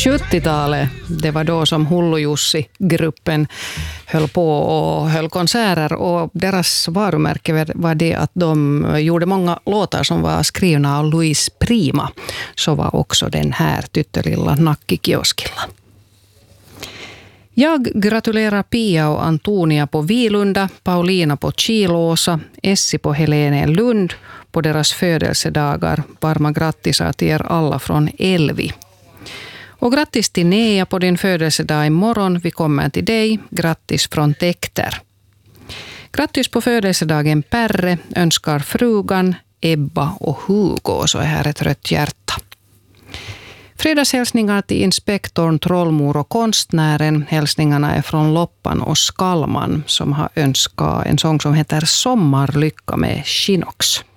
70-talet, det var då som Hullu-Jussi-gruppen höll på och höll konserter, och deras varumärke var det att de gjorde många låtar som var skrivna av Louis Prima. Så var också den här tyttelilla Nakkikioskilla. Jag gratulerar Pia och Antonia på Vilunda, Paulina på Kilåsa, Essi på Helenelund på deras födelsedagar. Varma grattisar till er alla från Elvi. Och grattis till Nea på din födelsedag imorgon. Vi kommer till dig. Grattis från Tekter. Grattis på födelsedagen Perre, önskar frugan, Ebba och Hugo. Så är här ett rött hjärta. Fredagshälsningar till inspektorn, trollmor och konstnären. Hälsningarna är från Loppan och Skalman som har önskat en sång som heter Sommarlycka med Chinox.